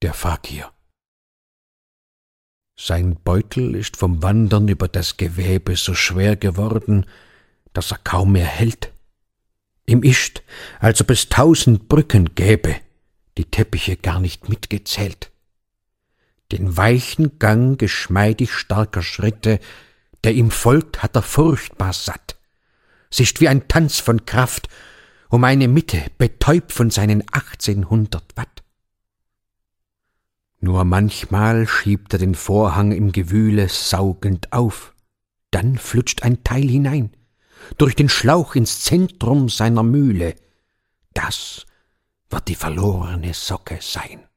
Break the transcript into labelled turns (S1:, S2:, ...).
S1: der Fakir. Sein Beutel ist vom Wandern über das Gewebe so schwer geworden, dass er kaum mehr hält. Ihm ist, als ob es 1000 Brücken gäbe, die Teppiche gar nicht mitgezählt. Den weichen Gang geschmeidig starker Schritte, der ihm folgt, hat er furchtbar satt. Es ist wie ein Tanz von Kraft um eine Mitte, betäubt von seinen 1800 Watt. Nur manchmal schiebt er den Vorhang im Gewühle saugend auf, dann flutscht ein Teil hinein, durch den Schlauch ins Zentrum seiner Mühle. Das wird die verlorene Socke sein.